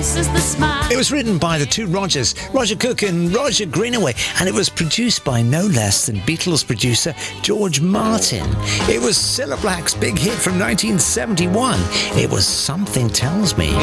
faces, the smile. It was written by the two Rogers, Roger Cook and Roger Greenaway, and it was produced by no less than Beatles producer George Martin. It was Cilla Black's big hit from 1971. It was Something Tells Me.